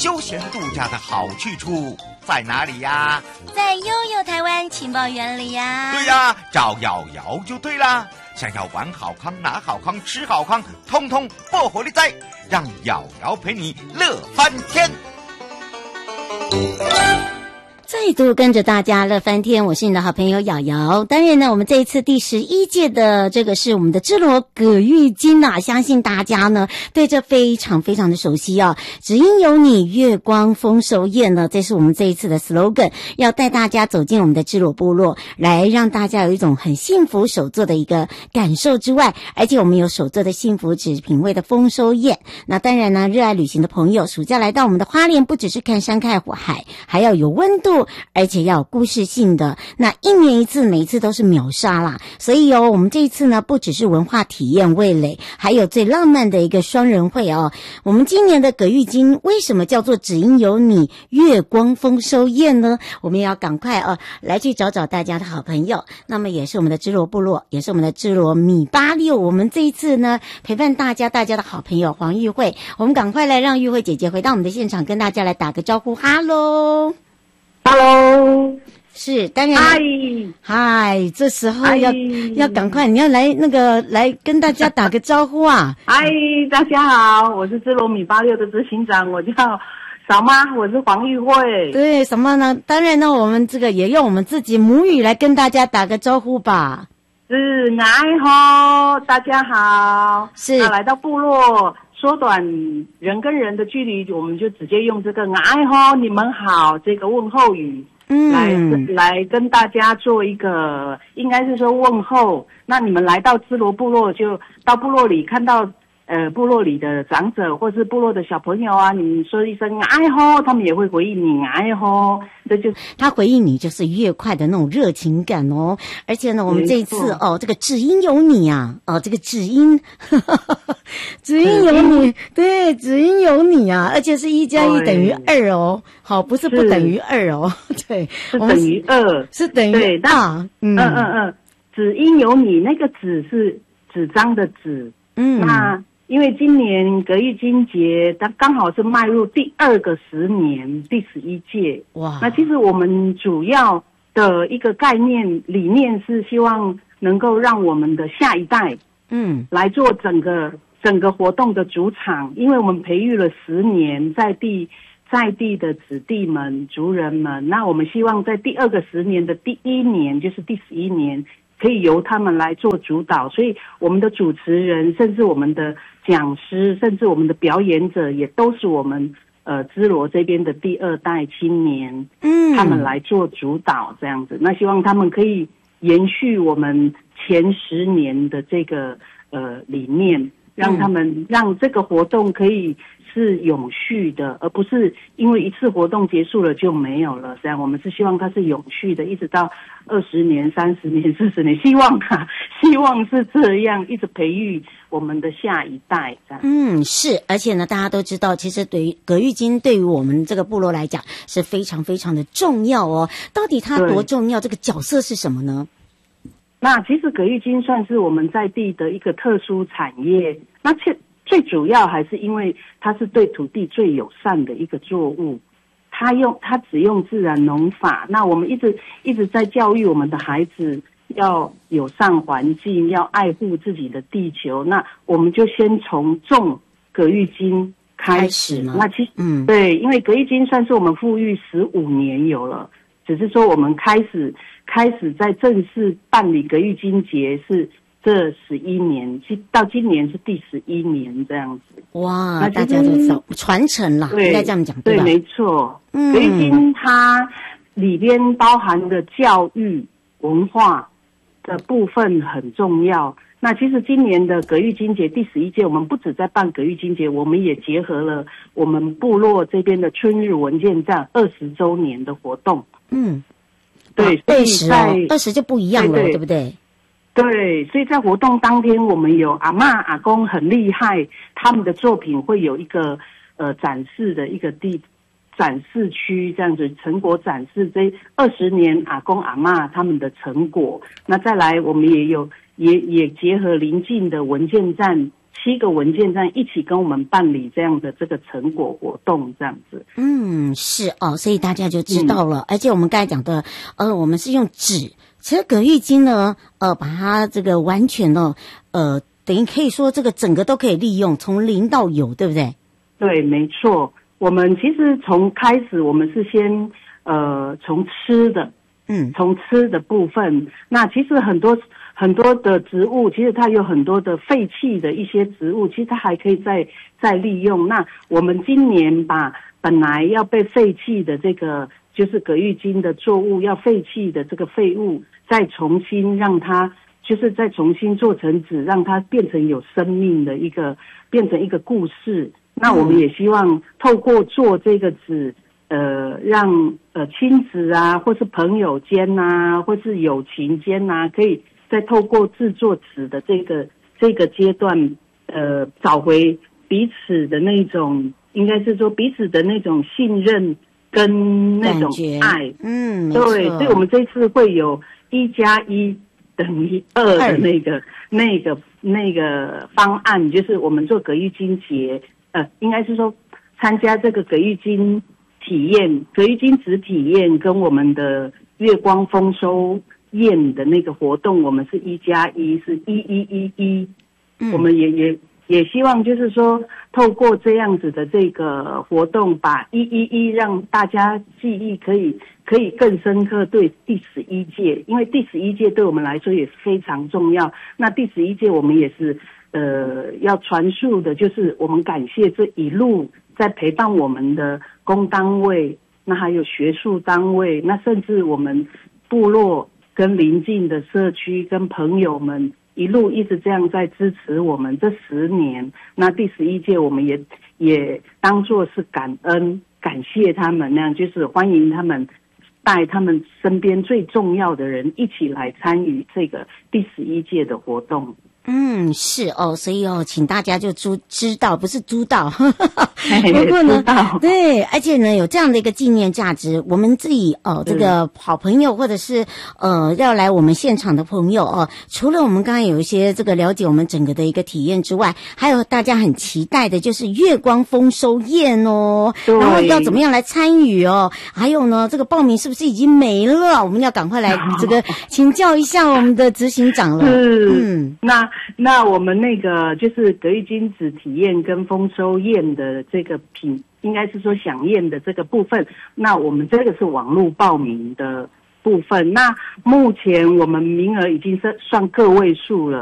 休闲度假的好去处在哪里呀？ 在悠悠台湾情报园里呀。 对呀，找瑶瑶就对啦。想要玩好康、拿好康、吃好康，通通不火力在，让瑶瑶陪你乐翻天。 再度跟着大家乐翻天，我是你的好朋友瑶瑶。当然呢，我们这一次第11届的这个是我们的芝罗葛玉金啊，相信大家呢对这非常非常的熟悉啊。只因有你，月光丰收宴呢，这是我们这一次的 slogan， 要带大家走进我们的芝罗部落，来让大家有一种很幸福手作的一个感受之外，而且我们有手作的幸福纸品味的丰收宴。那当然呢，热爱旅行的朋友，暑假来到我们的花莲，不只是看山看海，还要有温度，而且要有故事性的。那一年一次，每一次都是秒杀啦。所以我们这一次呢，不只是文化体验味蕾，还有最浪漫的一个双人会哦。我们今年的葛玉金为什么叫做只因有你月光丰收宴呢？我们也要赶快来去找找大家的好朋友。那么也是我们的芝罗部落，也是我们的芝罗米86。我们这一次呢，陪伴大家的好朋友黄玉慧，我们赶快来让玉慧姐姐回到我们的现场，跟大家来打个招呼。哈喽。 Hello， 是当然，嗨，这时候要赶快，你要来来跟大家打个招呼啊！ 嗨，大家好，我是芝罗米86的执行长，我叫嫂妈，我是黄玉慧。 对，什么呢？当然呢，我们这个也用我们自己母语来跟大家打个招呼吧。 是爱吼，大家好。 是， 那来到部落，缩短人跟人的距离，我们就直接用这个爱吼，你们好这个问候语。来跟大家做一个，应该是说问候。那你们来到芝罗部落，就到部落里看到部落里的长者或是部落的小朋友啊，你们说一声哎吼，他们也会回应你哎吼，这就他回应你就是愉快的那种热情感哦。而且呢，我们这一次这个只因有你啊，这个只因只因有你，对，只因有你啊，而且是1加1等于2哦，好，不是不等于2哦，对， 是等于2， 是等于 2，只因有你，那个纸是纸张的纸，那因为今年葛玉金节，它刚好是迈入第2个10年，第11届。哇！那其实我们主要的一个概念理念是希望能够让我们的下一代，来做整个活动的主场，因为我们培育了10年在地的子弟们、族人们，那我们希望在第2个10年的第1年，就是第11年。可以由他们来做主导，所以我们的主持人，甚至我们的讲师，甚至我们的表演者，也都是我们芝罗这边的第2代青年，他们来做主导这样子。那希望他们可以延续我们前10年的这个理念，让他们让这个活动可以是永续的，而不是因为一次活动结束了就没有了。这样，我们是希望它是永续的，一直到20年、30年、40年，希望是这样，一直培育我们的下一代。这样， 是，而且呢，大家都知道，其实对于葛玉金，对于我们这个部落来讲是非常非常的重要哦。到底它多重要？这个角色是什么呢？ 那其实葛玉金算是我们在地的一个特殊产业。那最主要还是因为它是对土地最友善的一个作物，它只用自然农法。那我们一直在教育我们的孩子要友善环境，要爱护自己的地球。那我们就先从种葛玉金开始。那其实对，因为葛玉金算是我们富裕15年有了，只是说我们开始在正式办理葛玉金节是这11年，到今年是第11年这样子。哇，那大家都知道传承啦，应该这样讲，对吧？ 对，没错。葛玉金它里边包含的教育文化的部分很重要。那其实今年的葛玉金节第11届，我们不止在办葛玉金节，我们也结合了我们部落这边的春日文件站20周年的活动。对 ，20就不一样了，对不对？ 对，所以在活动当天，我们有阿嬷阿公很厉害，他们的作品会有一个展示的一个展示区，这样子成果展示这20年阿公阿嬷他们的成果。那再来，我们也结合邻近的文件站 7个文件站一起跟我们办理这样的这个成果活动，这样子。 是哦，所以大家就知道了。而且我们刚才讲的，我们是用纸，其实葛玉金呢，把它这个完全的，等于可以说这个整个都可以利用，从零到有，对不对？ 对，没错。我们其实从开始，我们是先从吃的，从吃的部分。那其实很多的植物，其实它有很多的废弃的一些植物，其实它还可以再利用。那我们今年把本来要被废弃的这个就是葛玉金的作物要废弃的这个废物，再重新让它就是再重新做成纸，让它变成有生命的变成一个故事。那我们也希望透过做这个纸，让亲子啊，或是朋友间啊，或是友情间啊，可以再透过制作纸的这个阶段，找回彼此的那种，应该是说彼此的那种信任跟那种爱。对，所以我们这次会有1+1等于2的那个方案，就是我们做葛玉金节，应该是说参加这个葛玉金体验、葛玉金纸体验跟我们的月光丰收宴的那个活动，我们是1+1，是1111。我们也希望就是说，透过这样子的这个活动，把111让大家记忆可以更深刻。对第11届，因为第11届对我们来说也非常重要。那第11届我们也是要传述的，就是我们感谢这一路在陪伴我们的公单位，那还有学术单位，那甚至我们部落跟邻近的社区跟朋友们。一路一直这样在支持我们这10年，那第11届我们也当作是感恩感谢他们，那样就是欢迎他们带他们身边最重要的人一起来参与这个第11届的活动。 是哦，所以请大家就知道，不是知道，不过呢，对，而且呢，有这样的一个纪念价值，我们自己这个好朋友或者是要来我们现场的朋友除了我们刚刚有一些这个了解我们整个的一个体验之外，还有大家很期待的就是月光丰收宴然后要怎么样来参与还有呢，这个报名是不是已经没了？我们要赶快来这个请教一下我们的执行长了。 那我们那个就是葛玉金纸体验跟丰收宴的这个应该是说飨宴的这个部分，那我们这个是网络报名的部分。那目前我们名额已经是算个位数了。